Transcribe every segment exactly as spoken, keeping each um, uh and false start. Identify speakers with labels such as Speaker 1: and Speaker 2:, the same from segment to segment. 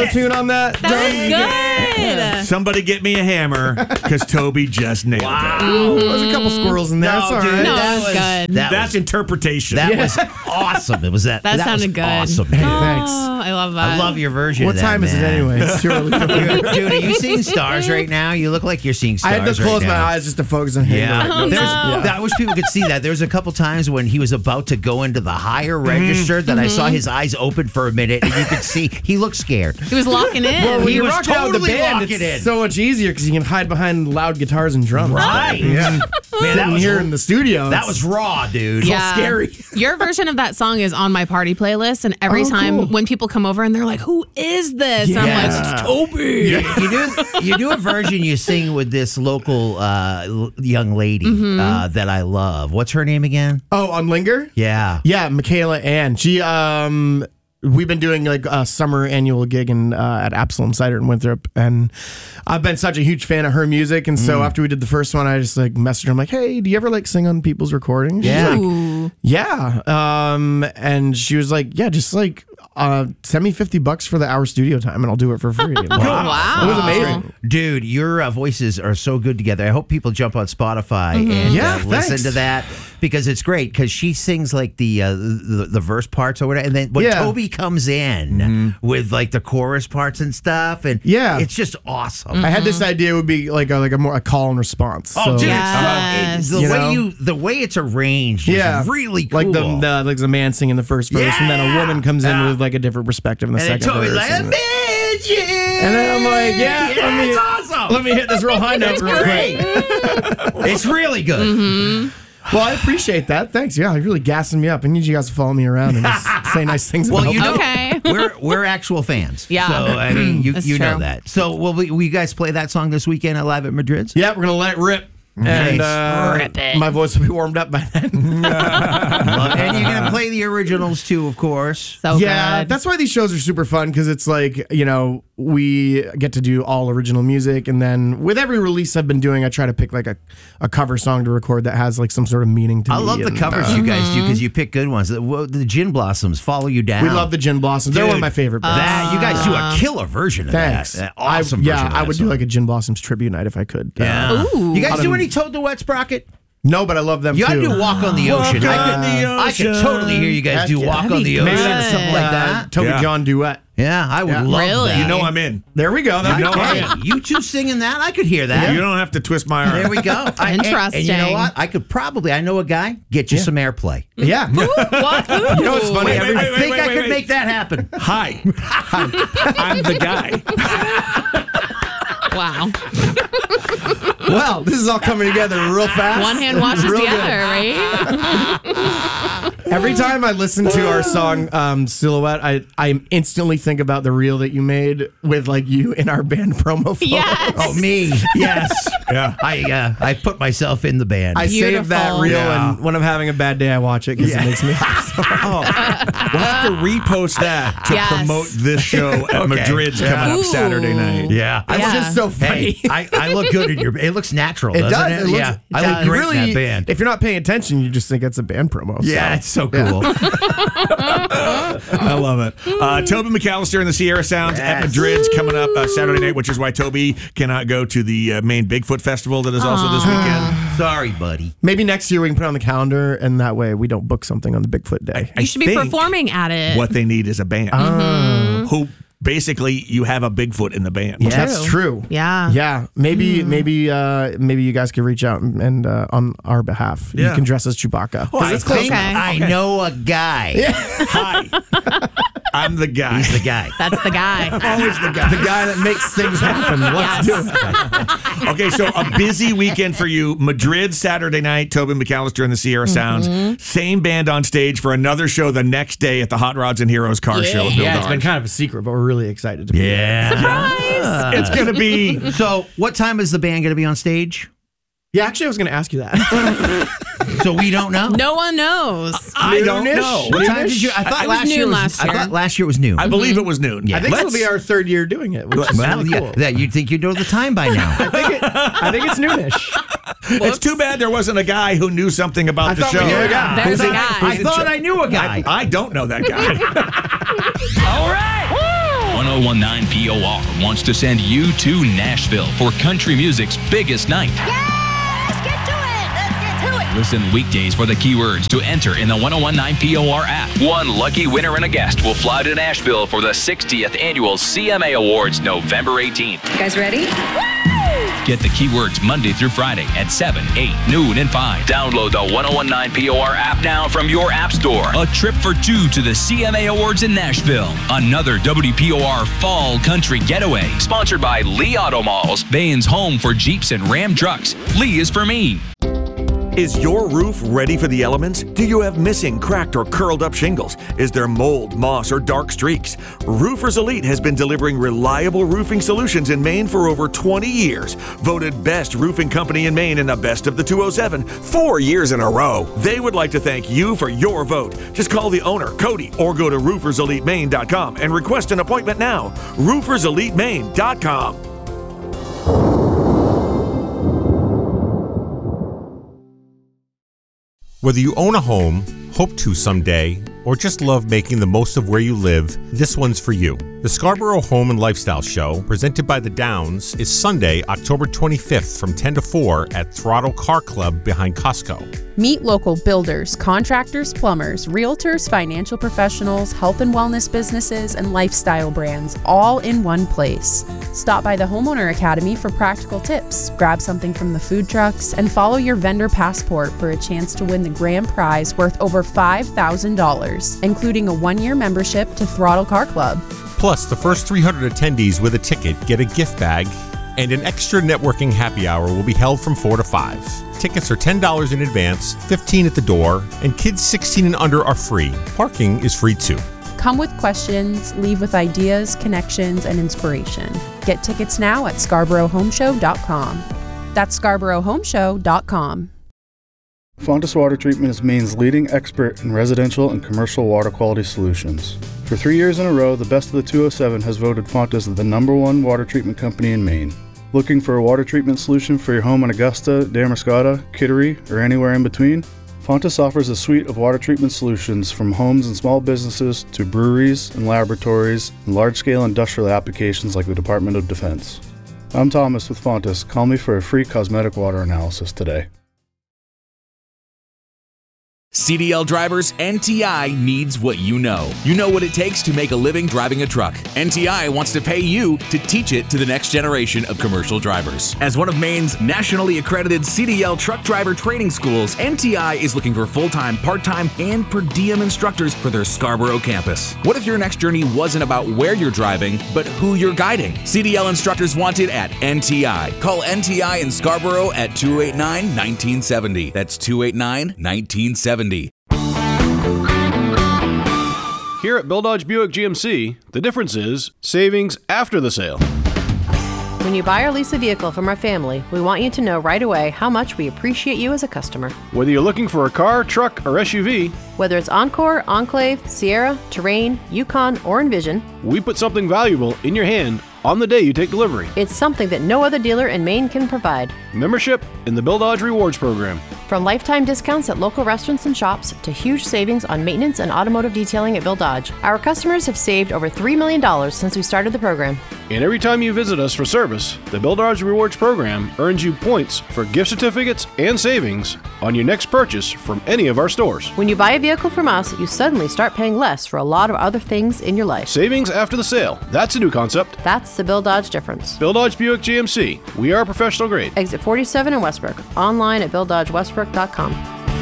Speaker 1: auto-tune on that?
Speaker 2: That was good.
Speaker 3: Yeah. Somebody get me a hammer, because Toby just nailed
Speaker 4: wow.
Speaker 3: it.
Speaker 1: Mm-hmm. There's a couple squirrels in there.
Speaker 4: No,
Speaker 1: It's all
Speaker 4: dude,
Speaker 1: right.
Speaker 2: No,
Speaker 4: that
Speaker 2: it was
Speaker 4: was
Speaker 2: good.
Speaker 4: That
Speaker 3: That's
Speaker 4: was,
Speaker 3: interpretation.
Speaker 4: that
Speaker 1: Yeah.
Speaker 4: was awesome. It was that.
Speaker 2: That,
Speaker 4: that
Speaker 2: sounded
Speaker 4: was
Speaker 2: good.
Speaker 4: Awesome.
Speaker 1: Hey, thanks.
Speaker 2: Oh, I love that.
Speaker 4: I love your version.
Speaker 1: What
Speaker 4: of that,
Speaker 1: time is it
Speaker 4: man.
Speaker 1: anyway? It's too early for me.
Speaker 4: Dude, dude, are you seeing stars right now? You look like you're seeing
Speaker 1: I
Speaker 4: stars.
Speaker 1: had to close
Speaker 4: right
Speaker 1: my
Speaker 4: now.
Speaker 1: eyes just to focus on him.
Speaker 4: Yeah,
Speaker 2: Oh,
Speaker 4: There's,
Speaker 2: no.
Speaker 4: I wish people could see that. There was a couple times when he was about to go into the higher register that I saw his eyes open for a minute, and you could see he looked scared.
Speaker 2: He was locking in.
Speaker 1: Well, when
Speaker 4: He
Speaker 1: you
Speaker 4: was
Speaker 1: rock out with the
Speaker 4: totally
Speaker 1: band,
Speaker 4: locking
Speaker 1: it's
Speaker 4: in.
Speaker 1: so much easier because you can hide behind loud guitars and drums.
Speaker 4: Right.
Speaker 1: Yeah.
Speaker 4: Man, that
Speaker 1: Sitting
Speaker 4: was
Speaker 1: here in the studio.
Speaker 4: that
Speaker 1: it's
Speaker 4: was raw, dude.
Speaker 2: Yeah.
Speaker 1: scary.
Speaker 2: Your version of that song is on my party playlist, and every
Speaker 1: Oh,
Speaker 2: time
Speaker 1: cool.
Speaker 2: when people come over and they're like, "Who is this?" And I'm like,
Speaker 1: Yeah.
Speaker 2: "It's Toby."
Speaker 4: You, you do you do a version you sing with this local uh, l- young lady uh, that I love. What's her name again?
Speaker 1: Oh, on Linger?
Speaker 4: Yeah.
Speaker 1: Yeah, Michaela Ann. She um we've been doing like a summer annual gig in uh, at Absalom Cider in Winthrop, and I've been such a huge fan of her music. And so after we did the first one, I just like messaged her. I'm like, "Hey, do you ever like sing on people's recordings?" She's
Speaker 4: Yeah.
Speaker 1: like,
Speaker 2: Ooh.
Speaker 1: yeah. Um, and she was like, "Yeah, just like uh, send me fifty bucks for the hour studio time, and I'll do it for free." And, like,
Speaker 2: Wow.
Speaker 1: it was amazing.
Speaker 4: Dude, your uh, voices are so good together. I hope people jump on Spotify and
Speaker 1: Mm-hmm. Yeah,
Speaker 4: uh, listen
Speaker 1: thanks.
Speaker 4: to that because it's great because she sings like the, uh, the the verse parts or whatever. And then when
Speaker 1: Yeah.
Speaker 4: Toby comes in with like the chorus parts and stuff, and
Speaker 1: Yeah.
Speaker 4: it's just awesome.
Speaker 1: I had this idea would be like a, like a more a call and response.
Speaker 4: Oh,
Speaker 1: so,
Speaker 4: dude,
Speaker 2: Yes.
Speaker 4: it's, uh, the
Speaker 1: You
Speaker 4: way
Speaker 1: know?
Speaker 4: you the way it's arranged
Speaker 1: yeah,
Speaker 4: is really cool.
Speaker 1: Like the, the like the man singing the first verse, and then a
Speaker 4: Yeah.
Speaker 1: woman comes in
Speaker 4: Yeah.
Speaker 1: with like a different perspective in the
Speaker 4: and then
Speaker 1: second
Speaker 4: Toby's
Speaker 1: verse.
Speaker 4: like,
Speaker 1: and,
Speaker 4: "Imagine!"
Speaker 1: and then I'm like, yeah,
Speaker 4: Yeah,
Speaker 1: let me,
Speaker 4: it's awesome.
Speaker 1: let me hit this real high note
Speaker 4: It's
Speaker 1: real quick.
Speaker 4: great. It's really good.
Speaker 1: Well, I appreciate that. Thanks. Yeah, you're really gassing me up. I need you guys to follow me around and just say nice things
Speaker 4: Well,
Speaker 1: about
Speaker 4: you
Speaker 1: me.
Speaker 4: know,
Speaker 2: Okay.
Speaker 4: we're we're actual fans.
Speaker 2: Yeah.
Speaker 4: So I mean, you
Speaker 2: That's
Speaker 4: you know
Speaker 2: true.
Speaker 4: that. So will we, will you guys play that song this weekend at Live at Madrid's?
Speaker 1: Yeah, we're gonna let it rip. And
Speaker 4: Nice.
Speaker 1: uh,
Speaker 2: Rip it.
Speaker 1: my voice will be warmed up by then.
Speaker 4: And you're gonna play the originals too, of course.
Speaker 2: So
Speaker 1: yeah,
Speaker 2: good.
Speaker 1: that's why these shows are super fun because it's like, you know, we get to do all original music. And then with every release I've been doing, I try to pick like a, a cover song to record that has like some sort of meaning to
Speaker 4: I
Speaker 1: me.
Speaker 4: love the
Speaker 1: and,
Speaker 4: covers
Speaker 1: uh,
Speaker 4: you guys do because you pick good ones. The, well, the Gin Blossoms, Follow You Down.
Speaker 1: We love the Gin Blossoms. They're one of
Speaker 4: Dude,
Speaker 1: my favorite bands.
Speaker 4: that. You guys do a killer version of
Speaker 1: Thanks.
Speaker 4: that. That awesome
Speaker 1: I, yeah,
Speaker 4: version of
Speaker 1: I
Speaker 4: that
Speaker 1: would
Speaker 4: song.
Speaker 1: do like a Gin Blossoms tribute night if I could. Uh,
Speaker 4: Yeah.
Speaker 2: Ooh.
Speaker 4: You guys
Speaker 1: Out
Speaker 4: do
Speaker 1: of-
Speaker 4: any Toad the Wet Sprocket?
Speaker 1: no, but I love them
Speaker 4: You ought
Speaker 1: too.
Speaker 4: to do Walk on the Ocean.
Speaker 3: Walk
Speaker 4: I
Speaker 3: on
Speaker 4: could,
Speaker 3: the
Speaker 4: I could
Speaker 3: Ocean.
Speaker 4: totally hear you guys
Speaker 1: Heck
Speaker 4: do
Speaker 1: yeah.
Speaker 4: Walk
Speaker 2: That'd
Speaker 4: on
Speaker 2: be
Speaker 4: the
Speaker 2: good.
Speaker 4: Ocean or
Speaker 1: Maybe
Speaker 4: something like
Speaker 1: uh,
Speaker 4: that.
Speaker 1: Toby
Speaker 3: Yeah.
Speaker 1: John duet.
Speaker 4: Yeah, I would
Speaker 1: Yeah.
Speaker 4: love
Speaker 2: Really?
Speaker 4: that.
Speaker 3: You know I'm in.
Speaker 1: There we go. That'd
Speaker 3: You
Speaker 1: be
Speaker 3: know
Speaker 1: fun.
Speaker 3: I'm
Speaker 4: Hey, you two singing that? I could hear that.
Speaker 3: You don't have to twist my arm.
Speaker 4: There we go. I- and- And, you know
Speaker 2: Interesting.
Speaker 4: what? I could probably, I know a guy, get you some airplay.
Speaker 1: Yeah.
Speaker 2: What?
Speaker 1: You know what's funny?
Speaker 3: Wait,
Speaker 1: Every-
Speaker 3: wait,
Speaker 4: I
Speaker 3: wait,
Speaker 4: think
Speaker 3: wait,
Speaker 4: I
Speaker 3: wait,
Speaker 4: could
Speaker 3: wait.
Speaker 4: make that happen.
Speaker 3: Hi. I'm the guy.
Speaker 2: Wow.
Speaker 1: Well, this is all coming together real fast.
Speaker 2: One hand washes
Speaker 1: Real
Speaker 2: the
Speaker 1: good.
Speaker 2: other, right?
Speaker 1: Every time I listen to our song um, Silhouette, I, I instantly think about the reel that you made with like you in our band promo photo.
Speaker 2: Yes.
Speaker 4: Oh, me. Yes.
Speaker 3: Yeah.
Speaker 4: I uh, I put myself in the band.
Speaker 1: I save that
Speaker 2: Beautiful.
Speaker 1: reel,
Speaker 3: Yeah.
Speaker 1: and when I'm having a bad day, I watch it because
Speaker 4: Yeah.
Speaker 1: it makes me laugh. So
Speaker 3: Oh, we'll have to repost that to
Speaker 2: Yes.
Speaker 3: promote this show at
Speaker 4: Okay.
Speaker 3: Madrid's
Speaker 4: Yeah.
Speaker 3: coming up
Speaker 2: Ooh.
Speaker 3: Saturday night.
Speaker 4: yeah.
Speaker 1: It's
Speaker 2: Yeah.
Speaker 1: just so funny.
Speaker 4: Hey, I, I look good in your. It looks natural,
Speaker 1: it
Speaker 4: doesn't
Speaker 1: does.
Speaker 4: it?
Speaker 1: It looks,
Speaker 4: yeah,
Speaker 1: it
Speaker 4: I
Speaker 1: does.
Speaker 4: look great
Speaker 1: really,
Speaker 4: in that band.
Speaker 1: If you're not paying attention, you just think it's a band promo.
Speaker 4: Yeah,
Speaker 1: so.
Speaker 4: it's so cool.
Speaker 3: I love it. Uh, Toby McAllister and the Sierra Sounds at
Speaker 4: Yes.
Speaker 3: Madrid's coming up uh, Saturday night, which is why Toby cannot go to the uh, main Bigfoot Festival that is also this weekend.
Speaker 4: Sorry, buddy.
Speaker 1: Maybe next year we can put it on the calendar, and that way we don't book something on the Bigfoot day.
Speaker 3: I
Speaker 2: You should be
Speaker 3: think
Speaker 2: performing at it.
Speaker 3: What they need is a band
Speaker 1: Oh.
Speaker 3: who basically you have a Bigfoot in the band.
Speaker 4: Yeah.
Speaker 1: That's true.
Speaker 2: Yeah.
Speaker 1: Yeah, maybe, maybe, uh, maybe you guys could reach out and, and uh, on our behalf,
Speaker 3: Yeah.
Speaker 1: you can dress as Chewbacca.
Speaker 3: Well, I
Speaker 1: it's close
Speaker 3: think-
Speaker 2: Okay.
Speaker 4: I know a guy.
Speaker 3: Hi, I'm the guy.
Speaker 4: He's the guy.
Speaker 2: That's the guy.
Speaker 3: Always the guy.
Speaker 1: the guy that makes things happen. Let's
Speaker 2: Yes.
Speaker 1: do it.
Speaker 3: Okay, so a busy weekend for you. Madrid Saturday night, Toby McAllister and the Sierra Sounds. Same band on stage for another show the next day at the Hot Rods and Heroes car show. at Bill
Speaker 1: Yeah, it's been
Speaker 3: Dodge.
Speaker 1: kind of a secret, but we're really excited to be
Speaker 4: Yeah.
Speaker 2: Surprise.
Speaker 3: It's going to be
Speaker 4: So, what time is the band going to be on stage?
Speaker 1: Yeah, actually, I was going to ask you that.
Speaker 4: So we don't know.
Speaker 2: No one knows.
Speaker 3: I don't
Speaker 1: Noonish?
Speaker 3: know.
Speaker 4: What time did you? I thought
Speaker 2: It was
Speaker 4: last year
Speaker 2: noon
Speaker 4: was.
Speaker 2: last
Speaker 4: I
Speaker 2: year.
Speaker 4: thought last year was noon.
Speaker 3: I believe it was noon.
Speaker 4: Yeah.
Speaker 1: I think
Speaker 3: Let's-
Speaker 1: it'll be our third year doing it, which is
Speaker 4: well,
Speaker 1: really
Speaker 4: yeah,
Speaker 1: cool.
Speaker 4: that you'd think you'd know the time by now.
Speaker 1: I think it, I think it's noonish.
Speaker 3: It's too bad there wasn't a guy who knew something about
Speaker 1: I
Speaker 3: the
Speaker 1: thought
Speaker 3: show.
Speaker 1: we knew a guy.
Speaker 2: There's
Speaker 1: Who's
Speaker 2: a
Speaker 1: it?
Speaker 2: guy.
Speaker 4: I thought I knew a guy.
Speaker 3: I don't know that guy.
Speaker 5: All right. ten nineteen P O R wants to send you to Nashville for country music's biggest night.
Speaker 6: Yeah, let's get to it. Let's get to it.
Speaker 5: Listen weekdays for the keywords to enter in the ten nineteen P O R app. One lucky winner and a guest will fly to Nashville for the sixtieth Annual C M A Awards November eighteenth.
Speaker 6: You guys ready?
Speaker 5: Get the keywords Monday through Friday at seven, eight, noon, and five. Download the ten nineteen P O R app now from your app store. A trip for two to the C M A Awards in Nashville. Another W P O R Fall Country Getaway. Sponsored by Lee Auto Malls. Bain's home for Jeeps and Ram trucks. Lee is for me.
Speaker 3: Is your roof ready for the elements? Do you have missing, cracked, or curled up shingles? Is there mold, moss, or dark streaks? Roofers Elite has been delivering reliable roofing solutions in Maine for over twenty years. Voted best roofing company in Maine in the Best of the two oh seven, four years in a row. They would like to thank you for your vote. Just call the owner, Cody, or go to roofers elite maine dot com and request an appointment now. roofers elite maine dot com.
Speaker 7: Whether you own a home, hope to someday, or just love making the most of where you live, this one's for you. The Scarborough Home and Lifestyle Show, presented by The Downs, is Sunday, October twenty-fifth from ten to four at Throttle Car Club behind Costco.
Speaker 8: Meet local builders, contractors, plumbers, realtors, financial professionals, health and wellness businesses, and lifestyle brands, all in one place. Stop by the Homeowner Academy for practical tips, grab something from the food trucks, and follow your vendor passport for a chance to win the grand prize worth over five thousand dollars, including a one-year membership to Throttle Car Club.
Speaker 7: Plus, the first three hundred attendees with a ticket get a gift bag, and an extra networking happy hour will be held from four to five. Tickets are ten dollars in advance, fifteen dollars at the door, and kids sixteen and under are free. Parking is free too.
Speaker 8: Come with questions, leave with ideas, connections, and inspiration. Get tickets now at scarborough home show dot com. That's scarborough home show dot com.
Speaker 9: Fontis Water Treatment is Maine's leading expert in residential and commercial water quality solutions. For three years in a row, the Best of the two oh seven has voted Fontis the number one water treatment company in Maine. Looking for a water treatment solution for your home in Augusta, Damariscotta, Kittery, or anywhere in between? Fontis offers a suite of water treatment solutions from homes and small businesses to breweries and laboratories and large-scale industrial applications like the Department of Defense. I'm Thomas with Fontis. Call me for a free cosmetic water analysis today.
Speaker 10: C D L drivers, N T I needs what you know. You know what it takes to make a living driving a truck. N T I wants to pay you to teach it to the next generation of commercial drivers. As one of Maine's nationally accredited C D L truck driver training schools, N T I is looking for full-time, part-time, and per diem instructors for their Scarborough campus. What if your next journey wasn't about where you're driving, but who you're guiding? C D L instructors wanted at N T I. Call N T I in Scarborough at two eight nine, one nine seven zero. That's two eight nine, one nine seven zero.
Speaker 11: Here at Bill Dodge Buick G M C, the difference is savings after the sale.
Speaker 12: When you buy or lease a vehicle from our family, we want you to know right away how much we appreciate you as a customer.
Speaker 11: Whether you're looking for a car, truck, or S U V,
Speaker 12: whether it's Encore, Enclave, Sierra, Terrain, Yukon, or Envision,
Speaker 11: we put something valuable in your hand on the day you take delivery.
Speaker 12: It's something that no other dealer in Maine can provide.
Speaker 11: Membership in the Bill Dodge Rewards Program.
Speaker 12: From lifetime discounts at local restaurants and shops to huge savings on maintenance and automotive detailing at Bill Dodge, our customers have saved over three million dollars since we started the program.
Speaker 11: And every time you visit us for service, the Bill Dodge Rewards Program earns you points for gift certificates and savings on your next purchase from any of our stores.
Speaker 12: When you buy a vehicle from us, you suddenly start paying less for a lot of other things in your life.
Speaker 11: Savings after the sale. That's a new concept.
Speaker 12: That's the Bill Dodge difference.
Speaker 11: Bill Dodge Buick G M C. We are professional grade.
Speaker 12: Exit forty-seven in Westbrook. Online at bill dodge westbrook dot com.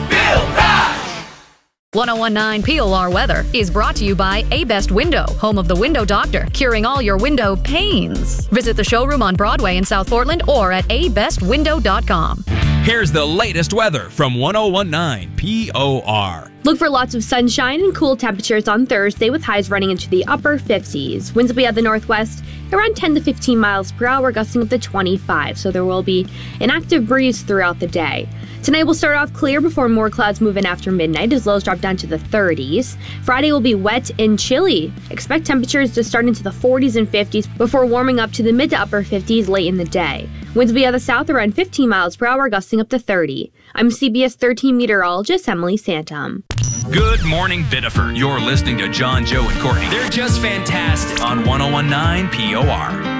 Speaker 13: ten nineteen P O R weather is brought to you by A Best Window, home of the Window Doctor, curing all your window pains. Visit the showroom on Broadway in South Portland or at a best window dot com.
Speaker 5: Here's the latest weather from ten nineteen P O R.
Speaker 14: Look for lots of sunshine and cool temperatures on Thursday with highs running into the upper fifties. Winds will be at the northwest around ten to fifteen miles per hour, gusting up to twenty-five, so there will be an active breeze throughout the day. Tonight will start off clear before more clouds move in after midnight as lows drop down to the thirties. Friday will be wet and chilly. Expect temperatures to start into the forties and fifties before warming up to the mid to upper fifties late in the day. Winds will be at the south around fifteen miles per hour, gusting up to thirty. I'm C B S thirteen meteorologist Emily Santum.
Speaker 5: Good morning, Biddeford. You're listening to John, Joe, and Courtney. They're just fantastic on one oh one point nine P O R.